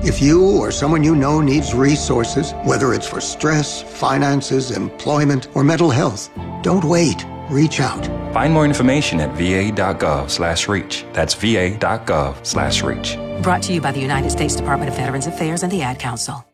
If you or someone you know needs resources, whether it's for stress, finances, employment, or mental health, don't wait. Reach out. Find more information at va.gov/reach. That's va.gov/reach. Brought to you by the United States Department of Veterans Affairs and the Ad Council.